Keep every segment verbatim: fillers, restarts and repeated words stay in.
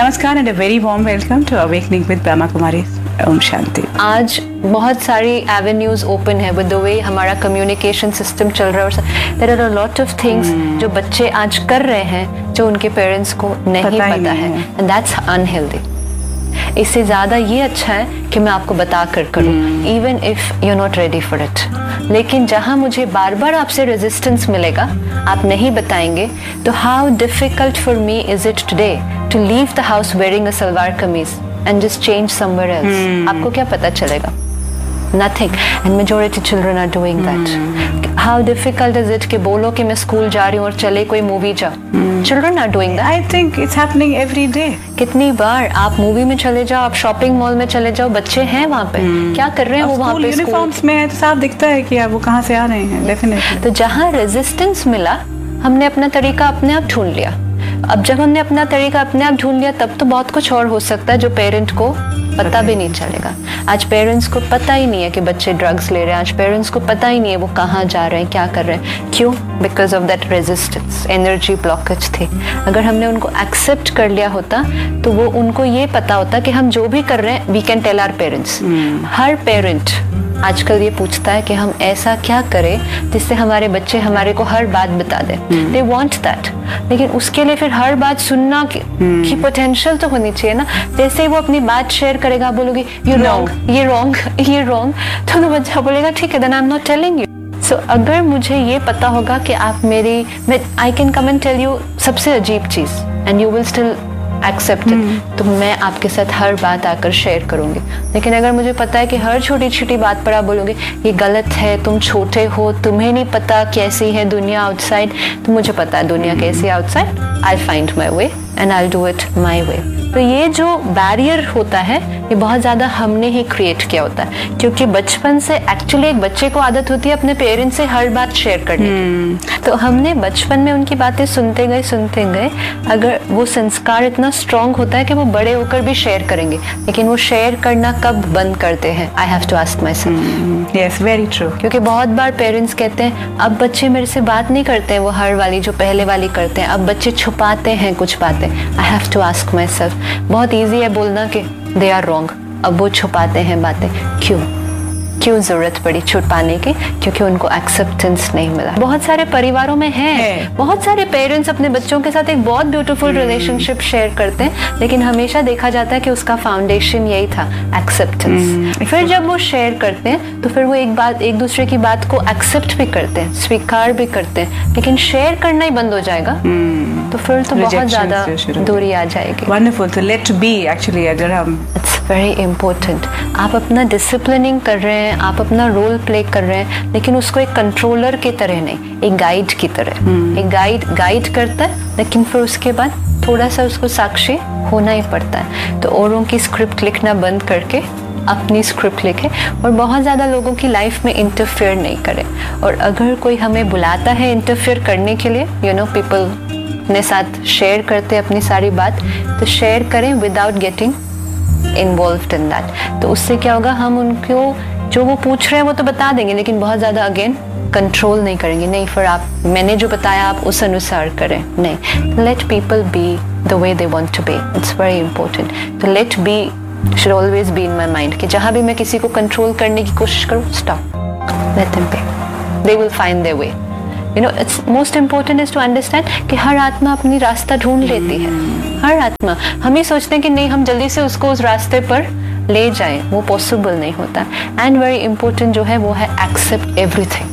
नमस्कार and a very warm welcome to awakening with Brahma Kumari. Om Shanti. आज बहुत सारी एवेन्यूज ओपन है विद द वे हमारा कम्युनिकेशन सिस्टम चल रहा है और there are a lot of things जो बच्चे आज कर रहे हैं जो उनके पेरेंट्स को नहीं पता, पता नहीं है एंड दैट्स अनहेल्दी। इससे ज़्यादा ये अच्छा है कि मैं आपको बता कर करूँ even if you not ready for it. लेकिन जहाँ मुझे बार बार आपसे रेजिस्टेंस मिलेगा, आप नहीं बताएंगे, तो how difficult for me is it today to leave the house wearing a salwar kameez and just change somewhere else. Hmm. आपको क्या पता चलेगा? Nothing. And majority children are doing that. Hmm. How difficult is it कि बोलो कि मैं school जा रही हूँ और चले कोई मूवी जाओ? Hmm. Children are doing that. I think it's happening every day. कितनी बार आप मूवी में चले जाओ, आप शॉपिंग मॉल में चले जाओ, बच्चे हैं वहाँ पे, hmm. क्या कर रहे हैं वो वहाँ पे? यूनिफॉर्म्स में है तो साफ दिखता है कि वो कहाँ से आ रहे हैं। Definitely. तो जहाँ रेजिस्टेंस मिला, हमने अपना तरीका अपने आप ढूंढ लिया। अब जब हमने अपना तरीका अपने आप ढूंढ लिया, तब तो बहुत कुछ और हो सकता है जो पेरेंट को पता भी नहीं चलेगा। आज पेरेंट्स को पता ही नहीं है कि बच्चे ड्रग्स ले रहे हैं, आज पेरेंट्स को पता ही नहीं है वो कहाँ जा रहे हैं, क्या कर रहे हैं। क्यों? Because of that resistance, energy blockage थी। अगर हमने उनको एक्सेप्ट कर लिया होता तो वो उनको ये पता होता कि हम जो भी कर रहे हैं we can tell our parents. Her parent आजकल ये पूछता है कि हम ऐसा क्या करें जिससे हमारे बच्चे हमारे को हर बात बता दें। दे वांट दैट, लेकिन उसके लिए फिर हर बात सुनना की, hmm. की पोटेंशियल तो होनी चाहिए ना। जैसे ही वो अपनी बात शेयर करेगा, आप बोलोगे यू रॉन्ग, ये रॉन्ग, ये रॉन्ग, तो बच्चा बोलेगा ठीक है then I am not telling you. सो अगर मुझे ये पता होगा कि आप मेरी, मैं I can come and tell you सबसे अजीब चीज and you will still accept it, तो मैं आपके साथ हर बात आकर शेयर करूंगी। लेकिन अगर मुझे पता है कि हर छोटी छोटी बात पर आप बोलोगे ये गलत है, तुम छोटे हो, तुम्हें नहीं पता कैसी है दुनिया आउटसाइड, तो मुझे पता है दुनिया कैसी है outside, I find my way and I do it my वे। तो ये जो बैरियर होता है ये बहुत ज़्यादा हमने ही क्रिएट किया होता है, क्योंकि बचपन से एक्चुअली एक बच्चे को आदत होती है अपने पेरेंट्स से हर बात शेयर करने की। तो हमने बचपन में उनकी बातें सुनते गए सुनते गए, अगर वो संस्कार इतना स्ट्रांग होता है कि वो बड़े होकर भी शेयर करेंगे, लेकिन वो शेयर करना कब बंद करते हैं? I have to ask my self. Yes, very true. क्योंकि बहुत बार पेरेंट्स कहते हैं अब बच्चे मेरे से बात नहीं करते हैं वो हर वाली जो पहले वाली करते हैं, अब बच्चे छुपाते हैं कुछ बातें। I have to ask my self. बहुत ईजी है बोलना कि दे आर रॉन्ग, अब वो छुपाते हैं बातें, क्यों क्यों जरूरत पड़ी छुपाने की? क्योंकि उनको एक्सेप्टेंस नहीं मिला। बहुत सारे परिवारों में है, है। बहुत सारे पेरेंट्स अपने बच्चों के साथ एक बहुत ब्यूटीफुल रिलेशनशिप शेयर करते हैं, लेकिन हमेशा देखा जाता है कि उसका फाउंडेशन यही था, एक्सेप्टेंस। फिर जब वो शेयर करते हैं तो फिर वो एक बात एक दूसरे की बात को एक्सेप्ट भी करते हैं, स्वीकार भी करते हैं, लेकिन शेयर करना ही बंद हो जाएगा तो फिर तो बहुत ज्यादा दूरी आ जाएगी। वंडरफुल। तो लेट बी एक्चुअली, अगर हम, इट्स वेरी इंपॉर्टेंट। आप अपना डिसिप्लिनिंग कर रहे हैं, आप अपना रोल प्ले कर रहे हैं, लेकिन उसको एक कंट्रोलर की तरह नहीं, एक गाइड की तरह। hmm. एक गाइड गाइड करता है, लेकिन फिर उसके बाद थोड़ा सा उसको साक्षी होना ही पड़ता है। तो औरों की स्क्रिप्ट लिखना बंद करके अपनी स्क्रिप्ट लिखे और बहुत ज़्यादा लोगों की लाइफ में इंटरफेयर नहीं करे। और अगर कोई हमें बुलाता है इंटरफेयर करने के लिए, यू नो पीपल अपने साथ शेयर करते हैं अपनी सारी बात, तो शेयर करें without getting involved in that. तो उससे क्या होगा, हम उनको जो वो पूछ रहे हैं वो तो बता देंगे, लेकिन बहुत ज़्यादा अगेन कंट्रोल नहीं करेंगे। नहीं, फिर आप मैंने जो बताया आप उस अनुसार करें, नहीं। Let people be the way they want to be, it's very important. तो late B should always be in my mind कि जहाँ भी मैं किसी को कंट्रोल करने की कोशिश करूँ, stop, let them be, they will find their way. You know it's most important is to understand कि हर आत्मा अपनी रास्ता ढूंढ लेती है। हर आत्मा, हम ही सोचते हैं कि नहीं हम जल्दी से उसको उस रास्ते पर ले जाएं, वो पॉसिबल नहीं होता। एंड वेरी इंपॉर्टेंट जो है वो है एक्सेप्ट एवरीथिंग।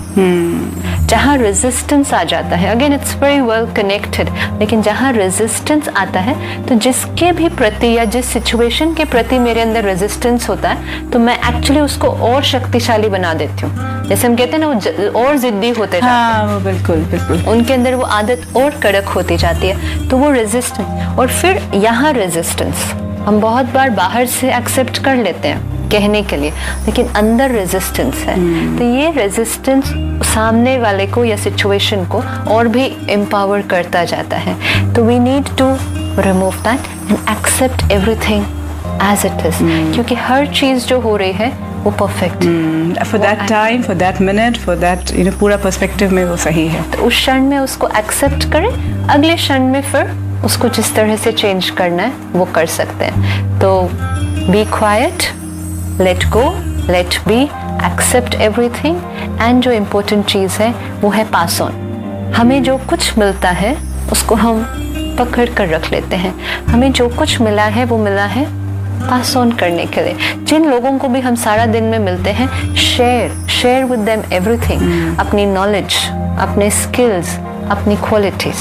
जहाँ रेजिस्टेंस आ जाता है, again it's very well connected, लेकिन जहाँ रेजिस्टेंस आता है तो जिसके भी प्रति या जिस सिचुएशन के प्रति मेरे अंदर रेजिस्टेंस होता है, तो मैं एक्चुअली उसको और शक्तिशाली बना देती हूँ। जैसे हम कहते हैं ना, वो और जिद्दी होते जाते हैं। हाँ, बिल्कुल बिल्कुल। उनके अंदर वो आदत और कड़क होती जाती है, तो वो रेजिस्टेंस। और फिर यहाँ रेजिस्टेंस हम बहुत बार बाहर से एक्सेप्ट कर लेते हैं कहने के लिए, लेकिन अंदर रेजिस्टेंस है। hmm. तो ये रेजिस्टेंस सामने वाले को या सिचुएशन को और भी एम्पावर करता जाता है। तो we need to remove that and accept everything as it is, क्योंकि हर चीज जो हो रही है वो perfect for that time, for that minute, for that you know पूरा पर्सपेक्टिव में वो सही है। तो उस क्षण में उसको एक्सेप्ट करें, अगले क्षण में फिर उसको जिस तरह से चेंज करना है वो कर सकते हैं। तो B quite, let go, late B, accept everything, and जो इम्पोर्टेंट चीज़ है वो है पास ऑन। हमें जो कुछ मिलता है उसको हम पकड़ कर रख लेते हैं। हमें जो कुछ मिला है वो मिला है पास ऑन करने के लिए। जिन लोगों को भी हम सारा दिन में मिलते हैं, share share with them everything, अपनी नॉलेज, अपने स्किल्स, अपनी क्वालिटीज,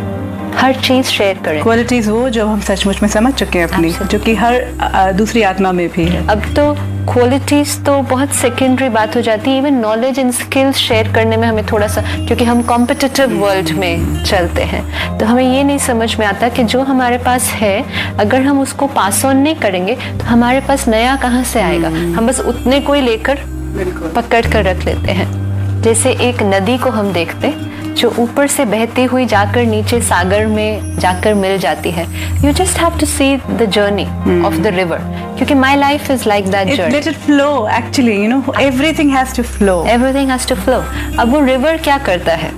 हर चीज शेयर करें। क्वालिटीज वो जो हम सचमुच में समझ चुके हैं अपनी, जो कि हर आ, दूसरी आत्मा में भी है। अब तो क्वालिटीज तो बहुत सेकेंडरी बात हो जाती है। Even knowledge and skills share करने में हमें थोड़ा सा, क्योंकि हम कॉम्पिटिटिव वर्ल्ड में चलते हैं, तो हमें ये नहीं समझ में आता कि जो हमारे पास है अगर हम उसको पास ऑन नहीं करेंगे तो हमारे पास नया कहाँ से आएगा। हम बस उतने को ही लेकर पकड़ कर रख लेते हैं। जैसे एक नदी को हम देखते जो ऊपर से बहती हुई जाकर नीचे सागर में जाकर मिल जाती है। You just have to see the journey of the river, क्योंकि my life is like that journey. Let it flow, actually you know everything has to flow, everything has to flow. अब वो रिवर क्या करता है,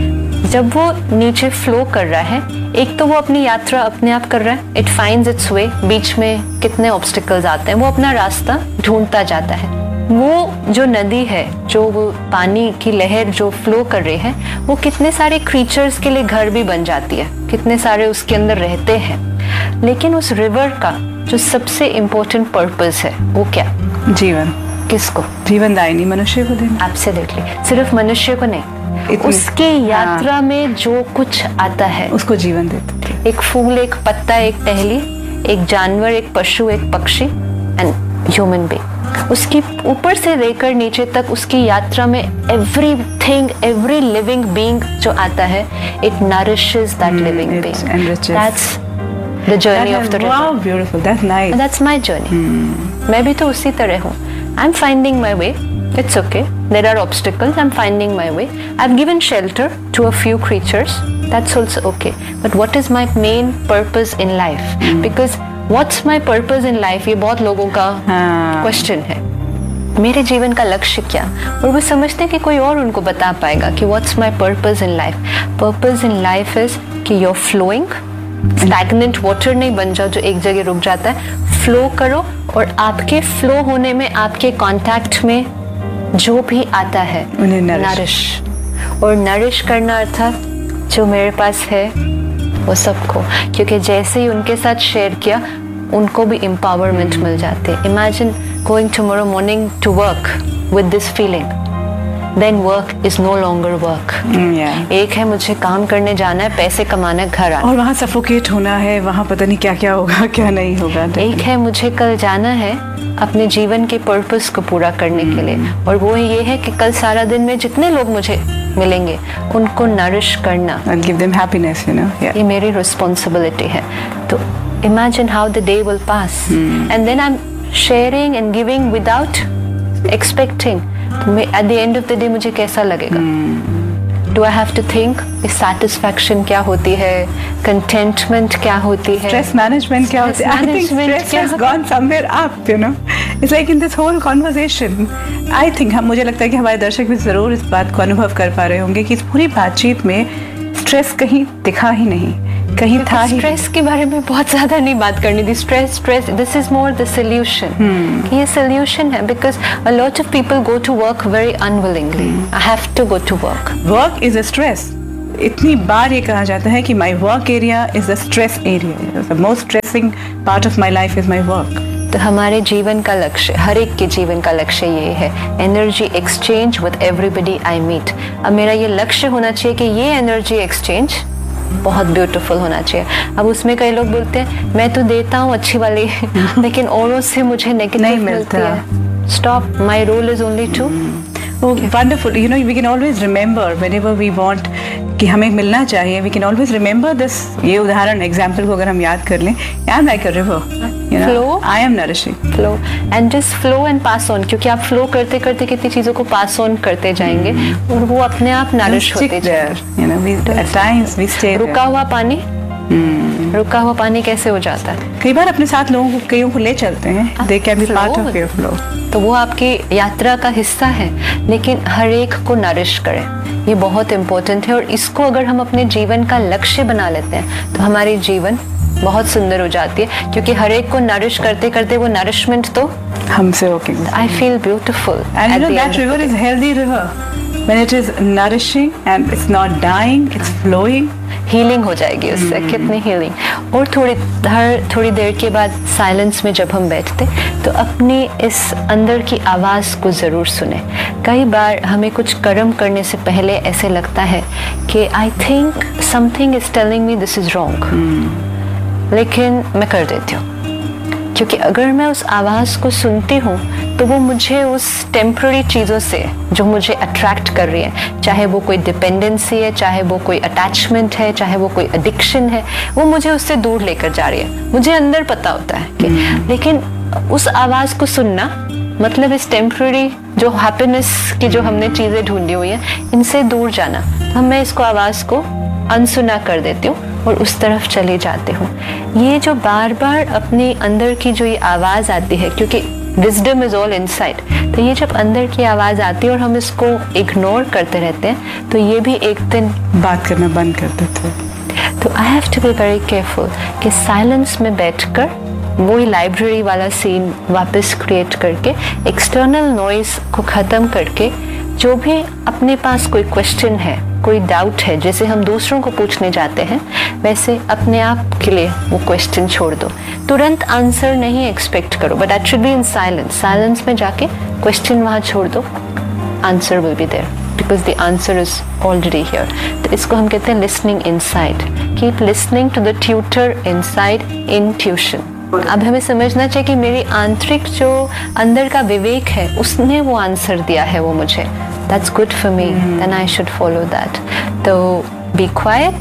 जब वो नीचे flow कर रहा है, एक तो वो अपनी यात्रा अपने आप कर रहा है, इट फाइंड्स इट्स वे, बीच में कितने ऑब्स्टिकल्स आते हैं, वो अपना रास्ता ढूंढता जाता है। वो जो नदी है, जो वो पानी की लहर जो फ्लो कर रही है, वो कितने सारे क्रीचर्स के लिए घर भी बन जाती है, कितने सारे उसके अंदर रहते हैं। लेकिन उस रिवर का जो सबसे इम्पोर्टेंट पर्पस है वो क्या? जीवन। किसको? जीवन दायिनी मनुष्य को देना। एब्सोल्युटली, सिर्फ मनुष्य को नहीं, उसके यात्रा हाँ। में जो कुछ आता है उसको जीवन देते। एक फूल, एक पत्ता, एक टहनी, एक जानवर, एक पशु, एक पक्षी एंड ह्यूमन बीइंग, उसकी ऊपर से लेकर नीचे तक उसकी यात्रा में एवरीथिंग, एवरी लिविंग बीइंग जो आता है, it nourishes that living being. That's the journey of the river. Wow, beautiful, that's nice. That's my journey. मैं भी तो उसी तरह हूँ। I am finding my way. It's okay. There are obstacles. I'm finding my way. I've given shelter to a few creatures. That's also okay. But what is my main purpose in life? Mm. Because what's my purpose in life? ये बहुत लोगों का question है। मेरे जीवन का लक्ष्य क्या? और वो समझते हैं कि कोई और उनको बता पाएगा कि what's my purpose in life? Purpose in life is कि you're flowing. स्टैग्नेंट वाटर नहीं बन जाओ जो एक जगह रुक जाता है। फ्लो करो और आपके फ्लो होने में, आपके कांटेक्ट में जो भी आता है उन्हें नरिश। और नरिश करना अर्थात जो मेरे पास है वो सबको, क्योंकि जैसे ही उनके साथ शेयर किया उनको भी एम्पावरमेंट मिल जाते है। Imagine going tomorrow morning to work with this feeling, then work is no longer work. एक है मुझे काम करने जाना है, पैसे कमाना है, घर आना, और वहाँ सफोकेट होना है, वहाँ पता नहीं क्या क्या होगा क्या नहीं होगा। एक है मुझे कल जाना है अपने जीवन के पर्पस को पूरा करने के लिए, और वो ये है कि कल सारा दिन में जितने लोग मुझे मिलेंगे उनको नरिश करना, and give them happiness, you know, yeah. ये मेरी रिस्पॉन्सिबिलिटी है। तो imagine how the day will pass, hmm. and then I'm sharing and giving without expecting. At the end of the day मुझे कैसा लगेगा? hmm. Do I have to think satisfaction क्या होती है, contentment क्या होती है, stress management क्या होती है? I think stress has gone somewhere up, you know. It's like in this whole conversation. I think हम, मुझे लगता है कि हमारे दर्शक भी जरूर इस बात को अनुभव कर पा रहे होंगे कि इस पूरी बातचीत में स्ट्रेस कहीं दिखा ही नहीं, कहीं था ही। स्ट्रेस के बारे में बहुत ज्यादा नहीं बात करनी थी। Stress stress this is more the solution. ये सोल्यूशन है, because a lot of people go to work very unwillingly. I have to go to work. Work is a stress. इतनी बार ये कहा जाता है कि my work area is the stress area, the most stressing part of my life is my work. तो हमारे जीवन का लक्ष्य, हर एक के जीवन का लक्ष्य ये है, energy exchange with everybody I meet. अब मेरा ये लक्ष्य होना चाहिए कि ये एनर्जी एक्सचेंज बहुत ब्यूटीफुल होना चाहिए। अब उसमें कई लोग बोलते हैं मैं तो देता हूँ अच्छी वाली लेकिन औरों से मुझे नेगेटिव मिलती है। Stop, my role is only to wonderful. You know, we can always remember whenever we want कि हमें मिलना चाहिए, we can always remember this. ये उदाहरण, एग्जाम्पल को अगर हम याद कर लें, I am like a river, you know, I am nourishing. Flow and just flow and pass on, क्योंकि आप फ्लो करते करते कितनी चीजों को पास ऑन करते जाएंगे mm. और वो अपने आप नरिश होते जाएंगे। you know, we, at times we stay रुका हुआ पानी रुका हुआ पानी कैसे हो जाता है? कई बार अपने साथ लोगों को कईयों को ले चलते हैं, they can be part of your flow. तो वो आपकी यात्रा का हिस्सा है, लेकिन हर एक को नरिश करें, ये बहुत इम्पोर्टेंट है। और इसको अगर हम अपने जीवन का लक्ष्य बना लेते हैं तो हमारी जीवन बहुत सुंदर हो जाती है, क्योंकि हर एक को नरिश करते करते वो नरिशमेंट तो हमसे होके। I feel beautiful and you know that river is healthy river when it is nourishing and it's not dying, it's flowing. Healing हो जाएगी उससे, hmm. कितनी हीलिंग। और थोड़ी हर थोड़ी देर के बाद साइलेंस में जब हम बैठते तो अपनी इस अंदर की आवाज़ को ज़रूर सुने। कई बार हमें कुछ कर्म करने से पहले ऐसे लगता है कि I think something is telling me this is wrong, लेकिन मैं कर देती हूँ, क्योंकि अगर मैं उस आवाज़ को सुनती हूँ तो वो मुझे उस टेम्प्ररी चीज़ों से जो मुझे अट्रैक्ट कर रही है, चाहे वो कोई डिपेंडेंसी है, चाहे वो कोई अटैचमेंट है, चाहे वो कोई एडिक्शन है, वो मुझे उससे दूर लेकर जा रही है। मुझे अंदर पता होता है कि hmm. लेकिन उस आवाज़ को सुनना मतलब इस टेम्प्ररी जो हैप्पीनेस की जो हमने चीज़ें ढूंढी हुई हैं, इनसे दूर जाना। तो मैं इसको आवाज़ को अनसुना कर देती हूँ और उस तरफ चली जाती हूँ। ये जो बार बार अपने अंदर की जो ये आवाज़ आती है, क्योंकि विजडम इज ऑल इनसाइड, तो ये जब अंदर की आवाज़ आती है और हम इसको इग्नोर करते रहते हैं तो ये भी एक दिन बात करना बंद कर देते हैं। तो I have to be very careful कि साइलेंस में बैठकर वही लाइब्रेरी वाला सीन वापस क्रिएट करके, एक्सटर्नल नॉइज़ को ख़त्म करके, जो भी अपने पास कोई क्वेश्चन है, कोई डाउट है, जैसे हम दूसरों को पूछने जाते हैं वैसे अपने आप के लिए वो क्वेश्चन छोड़ दो। तुरंत आंसर नहीं एक्सपेक्ट करो, but that should be in silence. Silence में जाके क्वेश्चन वहाँ छोड़ दो, answer will be there because the answer is already here. तो इसको हम कहते हैं listening inside. Keep listening to the tutor inside in tuition. अब हमें समझना चाहिए कि मेरी आंतरिक जो अंदर का विवेक है उसने वो आंसर दिया है, वो मुझे that's good for me, then I should follow that. तो B quite,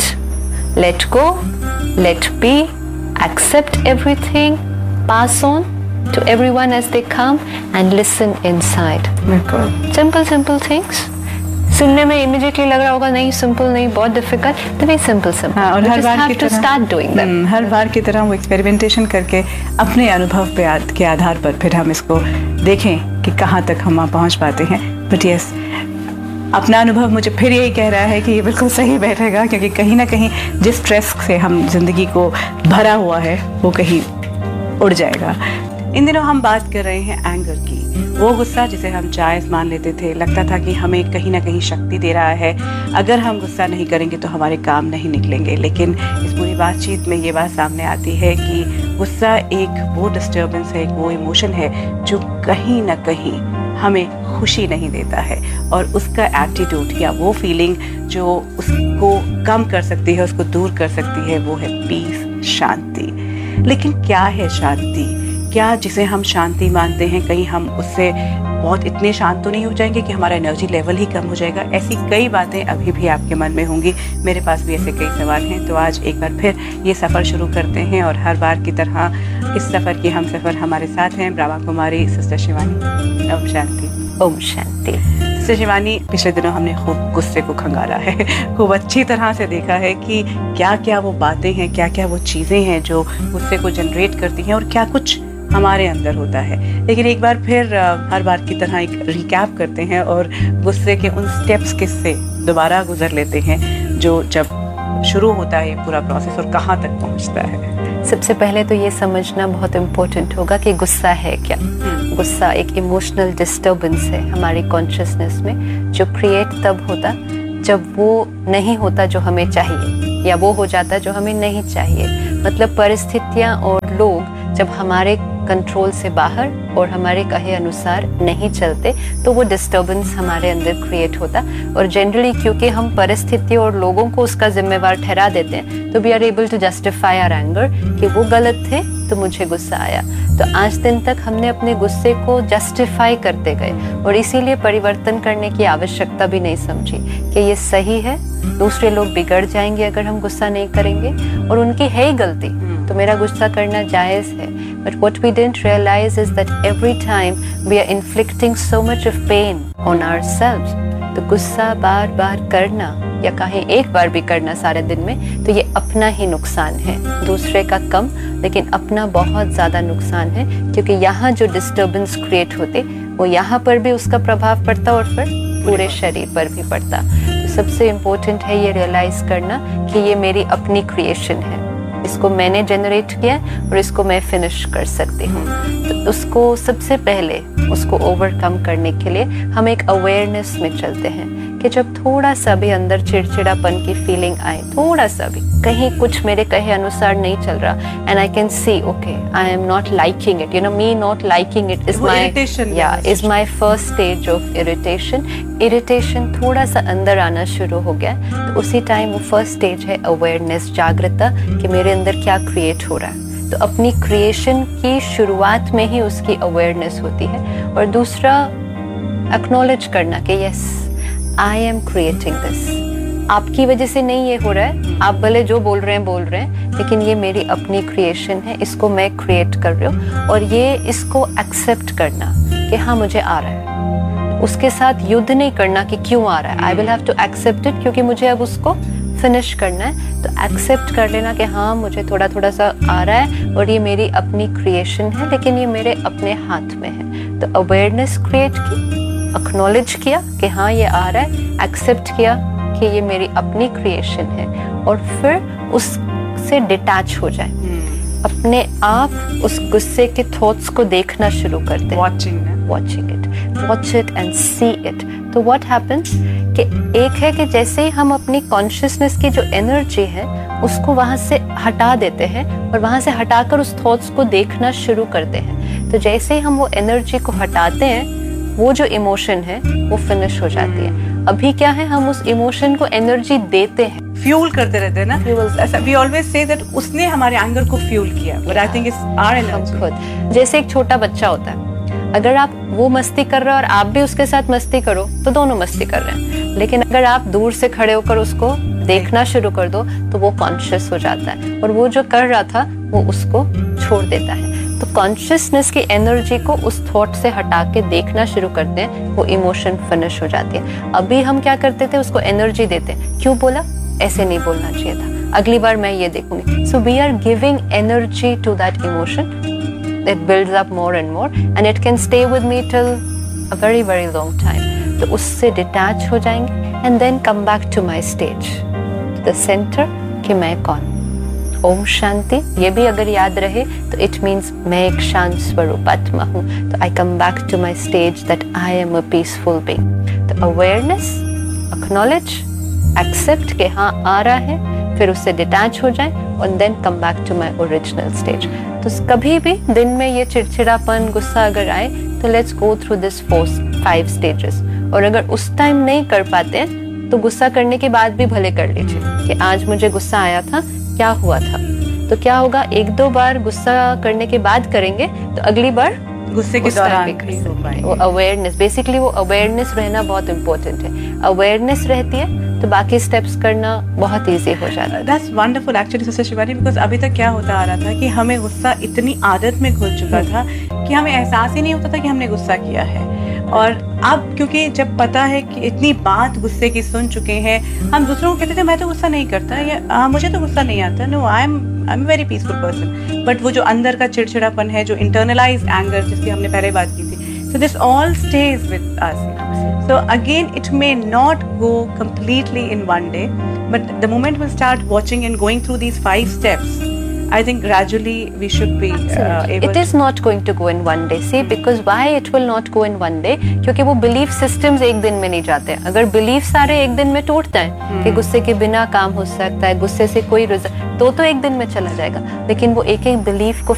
let go, late B, accept everything, pass on to everyone as they come and listen inside. Simple simple things. सुनने में immediately लग रहा होगा नहीं simple नहीं, बहुत difficult, तो वेरी सिंपल सिंपल। हाँ, और हर बार की तरह स्टार्ट डूइंग दैट। हर बार की तरह वो एक्सपेरिमेंटेशन करके अपने अनुभव पे आद, के आधार पर फिर हम इसको देखें कि कहाँ तक हम वहाँ पहुँच पाते हैं। बट यस, अपना अनुभव मुझे फिर यही कह रहा है कि ये बिल्कुल सही बैठेगा, क्योंकि कहीं ना कहीं जिस स्ट्रेस से हम जिंदगी को भरा हुआ है वो कहीं उड़ जाएगा। इन दिनों हम बात कर रहे हैं एंगर की, वो गुस्सा जिसे हम जायज़ मान लेते थे, लगता था कि हमें कहीं ना कहीं शक्ति दे रहा है, अगर हम गुस्सा नहीं करेंगे तो हमारे काम नहीं निकलेंगे। लेकिन इस पूरी बातचीत में ये बात सामने आती है कि गुस्सा एक वो डिस्टर्बेंस है, एक वो इमोशन है जो कहीं ना कहीं हमें खुशी नहीं देता है, और उसका एटीट्यूड या वो फीलिंग जो उसको कम कर सकती है, उसको दूर कर सकती है, वो है पीस, शांति। लेकिन क्या है शांति? क्या जिसे हम शांति मानते हैं कहीं हम उससे बहुत इतने शांत तो नहीं हो जाएंगे कि हमारा एनर्जी लेवल ही कम हो जाएगा? ऐसी कई बातें अभी भी आपके मन में होंगी, मेरे पास भी ऐसे कई सवाल हैं। तो आज एक बार फिर ये सफ़र शुरू करते हैं, और हर बार की तरह इस सफ़र की हम सफ़र हमारे साथ हैं ब्रह्मा कुमारी सिस्टर शिवानी। ओम शांति। ओम शांति। सिस्टर शिवानी, पिछले दिनों हमने खूब गुस्से को खंगाला है, खूब अच्छी तरह से देखा है कि क्या क्या वो बातें हैं, क्या क्या वो चीज़ें हैं जो गुस्से को जनरेट करती हैं, और क्या कुछ हमारे अंदर होता है। लेकिन एक बार फिर हर बार की तरह एक रिकैप करते हैं और गुस्से के उन स्टेप्स के से दोबारा गुजर लेते हैं जो जब शुरू होता है ये पूरा प्रोसेस और कहाँ तक पहुँचता है। सबसे पहले तो ये समझना बहुत इम्पोर्टेंट होगा कि गुस्सा है क्या। गुस्सा एक इमोशनल डिस्टर्बेंस है हमारी कॉन्शियसनेस में, जो क्रिएट तब होता जब वो नहीं होता जो हमें चाहिए, या वो हो जाता जो हमें नहीं चाहिए। मतलब परिस्थितियाँ और लोग जब हमारे कंट्रोल से बाहर और हमारे कहे अनुसार नहीं चलते तो वो डिस्टर्बेंस हमारे अंदर क्रिएट होता। और जनरली क्योंकि हम परिस्थिति और लोगों को उसका जिम्मेवार ठहरा देते हैं तो we are able to justify our anger कि वो गलत थे तो मुझे गुस्सा आया। तो आज दिन तक हमने अपने गुस्से को जस्टिफाई करते गए और इसीलिए परिवर्तन करने की आवश्यकता भी नहीं समझी कि ये सही है, दूसरे लोग बिगड़ जाएंगे अगर हम गुस्सा नहीं करेंगे और उनकी है ही गलती तो मेरा गुस्सा करना जायज़ है। But what we didn't realize is that every time we are inflicting so much of pain on ourselves, तो गुस्सा बार बार करना या कहीं एक बार भी करना सारे दिन में, तो ये अपना ही नुकसान है, दूसरे का कम, लेकिन अपना बहुत ज़्यादा नुकसान है, क्योंकि यहाँ जो डिस्टर्बेंस क्रिएट होते वो यहाँ पर भी उसका प्रभाव पड़ता और फिर पूरे शरीर पर भी पड़ता। तो सबसे इम्पोर्टेंट है ये रियलाइज़ करना कि ये मेरी अपनी क्रिएशन है, इसको मैंने जनरेट किया और इसको मैं फिनिश कर सकती हूँ। तो उसको सबसे पहले उसको ओवरकम करने के लिए हम एक अवेयरनेस में चलते हैं कि जब थोड़ा सा भी अंदर चिड़चिड़ापन की फीलिंग आए, थोड़ा सा भी कहीं कुछ मेरे कहे अनुसार नहीं चल रहा, and I can see okay I am not liking it, you know me not liking it is my या is my first stage of irritation. Irritation थोड़ा सा अंदर आना शुरू हो गया, तो उसी टाइम वो फर्स्ट स्टेज है अवेयरनेस, जागृता कि मेरे अंदर क्या क्रिएट हो रहा है। तो अपनी क्रिएशन की शुरुआत में ही उसकी अवेयरनेस होती है। और दूसरा एक्नॉलेज करना कि yes I am creating this, आपकी वजह से नहीं ये हो रहा है, आप भले जो बोल रहे हैं बोल रहे हैं, लेकिन ये मेरी अपनी क्रिएशन है, इसको मैं क्रिएट कर रही हूँ। और ये इसको एक्सेप्ट करना कि हाँ मुझे आ रहा है, उसके साथ युद्ध नहीं करना कि क्यों आ रहा है, I will have to accept it, क्योंकि मुझे अब उसको फिनिश करना है। तो एक्सेप्ट कर लेना कि हाँ मुझे थोड़ा थोड़ा सा आ रहा है और ये मेरी अपनी क्रिएशन है, लेकिन ये मेरे अपने हाथ में है। तो अवेयरनेस क्रिएट की, एक्नॉलेज किया कि हाँ ये आ रहा है, एक्सेप्ट किया कि ये मेरी अपनी क्रिएशन है, और फिर उससे डिटैच हो जाए, अपने आप उस गुस्से के थॉट्स को देखना शुरू करते हैं, watching watching it, watch it and see it. तो व्हाट हैपेंस कि एक है कि जैसे ही हम अपनी कॉन्शियसनेस की जो एनर्जी है उसको वहाँ से हटा देते हैं और वहाँ से हटाकर उस थॉट्स को देखना शुरू करते हैं, तो जैसे ही हम वो एनर्जी को हटाते हैं वो जो इमोशन है वो फिनिश हो जाती है। अभी क्या है, हम उस इमोशन को एनर्जी देते हैं, फ्यूल करते रहते हैं ना, fuel. We always say that उसने हमारे एंगर को फ्यूल किया, but I think it's our energy. खुद जैसे एक छोटा बच्चा होता है, अगर आप वो मस्ती कर रहा है और आप भी उसके साथ मस्ती करो तो दोनों मस्ती कर रहे हैं, लेकिन अगर आप दूर से खड़े होकर उसको देखना शुरू कर दो तो वो कॉन्शियस हो जाता है और वो जो कर रहा था वो उसको छोड़ देता है। तो कॉन्शियसनेस की एनर्जी को उस थॉट से हटा के देखना शुरू करते हैं, वो इमोशन फिनिश हो जाती है। अभी हम क्या करते थे, उसको एनर्जी देते, क्यों बोला, ऐसे नहीं बोलना चाहिए था, अगली बार मैं ये देखूंगी। So we are giving energy to that emotion, it builds up more and more and it can stay with me till a very very long time. तो उससे डिटैच हो जाएंगे and then come back to my stage, to the center कि मैं कौन। ओम शांति ये भी अगर याद रहे तो it means मैं एक शांत स्वरूप आत्मा हूँ। तो I come back to my stage that I am a peaceful being. तो awareness, acknowledge, accept कि हाँ आ रहा है, फिर उससे डिटैच हो जाए and then come back to my original stage. तो कभी भी दिन में ये चिड़चिड़ापन, गुस्सा अगर आए तो let's go through this four five stages. और अगर उस टाइम नहीं कर पाते हैं तो गुस्सा करने के बाद भी भले कर लीजिए कि आज मुझे गुस्सा आया था, क्या हुआ था। तो क्या होगा, एक दो बार गुस्सा करने के बाद करेंगे तो अगली बार गुस्से के दौरान भी हो पाएंगे। वो अवेयरनेस, बेसिकली वो अवेयरनेस रहना बहुत इंपॉर्टेंट है। अवेयरनेस रहती है तो बाकी स्टेप्स करना बहुत इजी हो जाता है। That's wonderful actually sister Shivani, because अभी तक क्या होता आ रहा था कि हमें गुस्सा इतनी आदत में घुल चुका था कि हमें एहसास ही नहीं होता था कि हमने गुस्सा किया है। और अब क्योंकि जब पता है कि इतनी बात गुस्से की सुन चुके हैं, हम दूसरों को कहते थे मैं तो गुस्सा नहीं करता, या आ, मुझे तो गुस्सा नहीं आता, no I am I am very peaceful person. But वो जो अंदर का चिड़चिड़ापन है, जो इंटरनलाइज एंगर जिसकी हमने पहले बात की थी, so this all stage with us. So again, it may not go completely in one day, but the moment we start watching and going through these five steps, I think gradually we should be uh, able. It is not going to go in one day. See, because why it will not go in one day? क्योंकि वो belief systems एक दिन में नहीं जाते। अगर belief सारे एक दिन में टूटते हैं कि गुस्से के बिना काम हो सकता है, गुस्से से कोई रिजल्ट, तो तो एक दिन में चला जाएगा। लेकिन वो एक एक belief को